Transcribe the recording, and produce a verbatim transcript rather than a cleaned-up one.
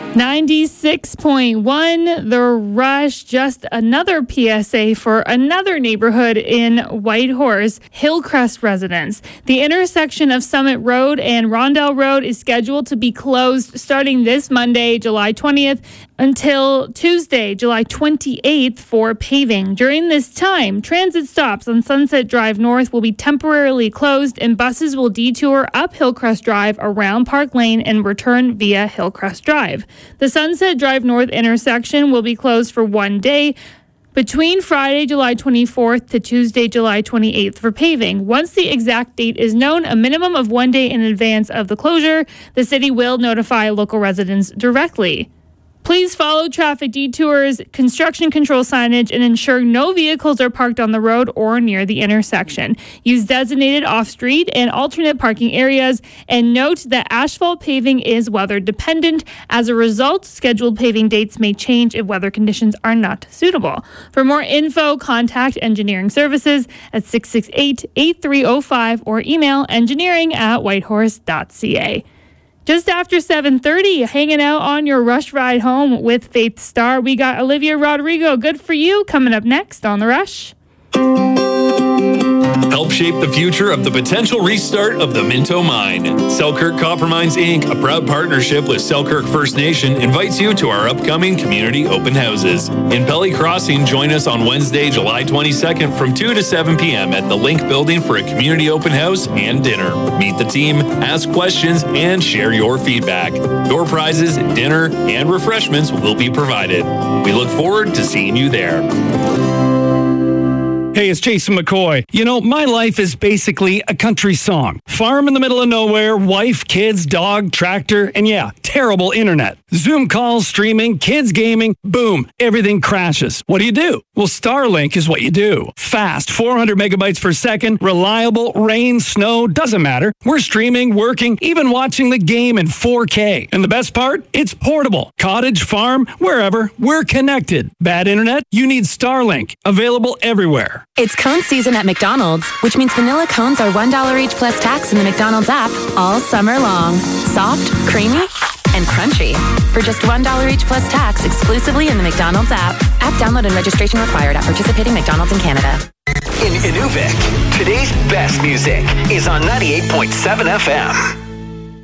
ninety-six point one, The Rush, just another P S A for another neighborhood in Whitehorse, Hillcrest residents. The intersection of Summit Road and Rondell Road is scheduled to be closed starting this Monday, July twentieth, until Tuesday, July twenty-eighth for paving. During this time, transit stops on Sunset Drive North will be temporarily closed and buses will detour up Hillcrest Drive around Park Lane and return via Hillcrest Drive. The Sunset Drive North intersection will be closed for one day between Friday, July twenty-fourth to Tuesday, July twenty-eighth for paving. Once the exact date is known, a minimum of one day in advance of the closure, the city will notify local residents directly. Please follow traffic detours, construction control signage, and ensure no vehicles are parked on the road or near the intersection. Use designated off-street and alternate parking areas, and note that asphalt paving is weather dependent. As a result, scheduled paving dates may change if weather conditions are not suitable. For more info, contact Engineering Services at six six eight, eight three zero five or email engineering at whitehorse dot c a. Just after seven thirty, hanging out on your Rush ride home with Faith Star, we got Olivia Rodrigo. Good for you. Coming up next on The Rush. Help shape the future of the potential restart of the Minto Mine. Selkirk Copper Mines, Incorporated, a proud partnership with Selkirk First Nation, invites you to our upcoming community open houses. In Pelly Crossing, join us on Wednesday, July twenty-second from two to seven p.m. at the Link Building for a community open house and dinner. Meet the team, ask questions, and share your feedback. Door prizes, dinner, and refreshments will be provided. We look forward to seeing you there. Hey, it's Jason McCoy. You know, my life is basically a country song. Farm in the middle of nowhere, wife, kids, dog, tractor, and yeah, terrible internet. Zoom calls, streaming, kids gaming, boom, everything crashes. What do you do? Well, Starlink is what you do. Fast, four hundred megabytes per second, reliable, rain, snow, doesn't matter. We're streaming, working, even watching the game in four K. And the best part? It's portable. Cottage, farm, wherever, we're connected. Bad internet? You need Starlink. Available everywhere. It's cone season at McDonald's, which means vanilla cones are one dollar each plus tax in the McDonald's app all summer long. Soft, creamy, and crunchy. For just one dollar each plus tax exclusively in the McDonald's app. App download and registration required at participating McDonald's in Canada. In Inuvik, today's best music is on ninety-eight point seven F M.